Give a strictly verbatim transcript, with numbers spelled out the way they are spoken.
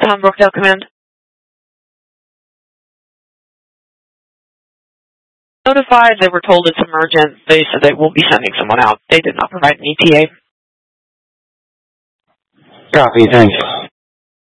Um, Brookdale Command. Notified, they were told it's emergent. They said they will be sending someone out. They did not provide an E T A. Copy, thanks.